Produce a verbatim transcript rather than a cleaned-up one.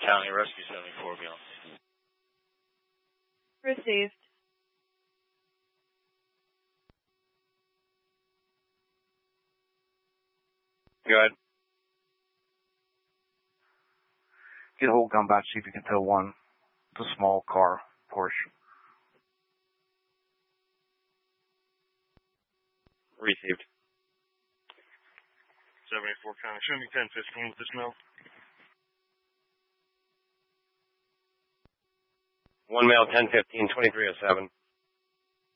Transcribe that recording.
County, Rescue seventy-four, beyond. Received. Go ahead. Get a whole gun back, see if you can tow one. It's a small car, Porsche. Received. seventy-four County, show me ten fifteen with this mail. One mail, ten fifteen, twenty-three oh seven.